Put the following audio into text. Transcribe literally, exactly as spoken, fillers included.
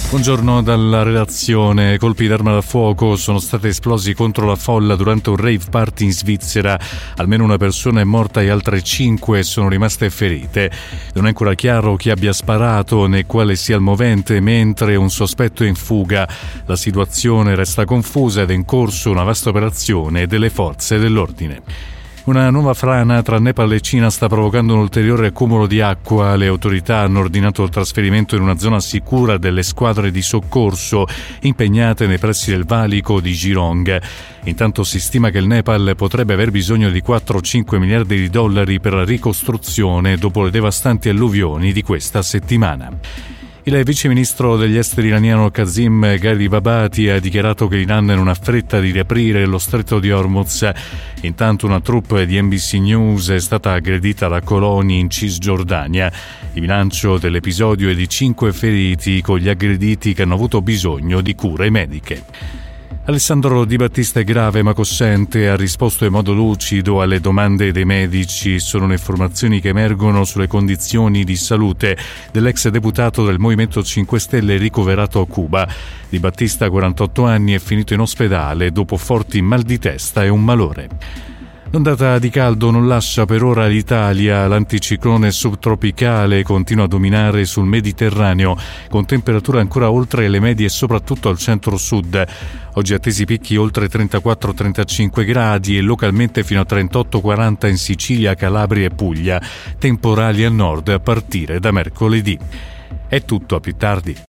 Buongiorno dalla redazione. Colpi d'arma da fuoco sono stati esplosi contro la folla durante un rave party in Svizzera. Almeno una persona è morta e altre cinque sono rimaste ferite. Non è ancora chiaro chi abbia sparato né quale sia il movente, mentre un sospetto è in fuga. La situazione resta confusa ed è in corso una vasta operazione delle forze dell'ordine. Una nuova frana tra Nepal e Cina sta provocando un ulteriore accumulo di acqua. Le autorità hanno ordinato il trasferimento in una zona sicura delle squadre di soccorso impegnate nei pressi del valico di Jirong. Intanto si stima che il Nepal potrebbe aver bisogno di quattro cinque miliardi di dollari per la ricostruzione dopo le devastanti alluvioni di questa settimana. Il vice ministro degli esteri iraniano Kazim Gharibabadi ha dichiarato che l'Iran non ha fretta di riaprire lo stretto di Hormuz. Intanto una troupe di N B C News è stata aggredita da coloni in Cisgiordania. Il bilancio dell'episodio è di cinque feriti, con gli aggrediti che hanno avuto bisogno di cure mediche. Alessandro Di Battista è grave ma cosciente e ha risposto in modo lucido alle domande dei medici. Sono le informazioni che emergono sulle condizioni di salute dell'ex deputato del Movimento cinque Stelle ricoverato a Cuba. Di Battista, quarantotto anni, è finito in ospedale dopo forti mal di testa e un malore. L'ondata di caldo non lascia per ora l'Italia. L'anticiclone subtropicale continua a dominare sul Mediterraneo, con temperature ancora oltre le medie soprattutto al centro-sud. Oggi attesi picchi oltre trentaquattro trentacinque gradi e localmente fino a trentotto quaranta in Sicilia, Calabria e Puglia. Temporali al nord a partire da mercoledì. È tutto, a più tardi.